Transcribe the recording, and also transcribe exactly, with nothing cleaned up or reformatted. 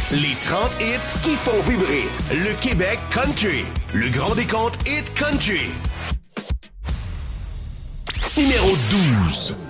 Les trente hits qui font vibrer le Québec country. Le grand décompte Hit Country. Numéro douze.